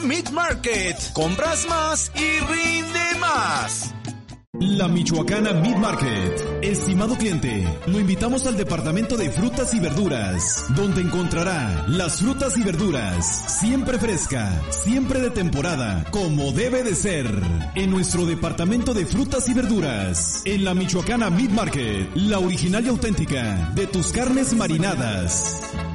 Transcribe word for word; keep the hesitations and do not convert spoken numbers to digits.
Meat Market. Compras más y rinde más. La Michoacana Meat Market. Estimado cliente, lo invitamos al departamento de frutas y verduras, donde encontrará las frutas y verduras siempre fresca, siempre de temporada, como debe de ser. En nuestro departamento de frutas y verduras, en la Michoacana Meat Market, la original y auténtica de tus carnes marinadas.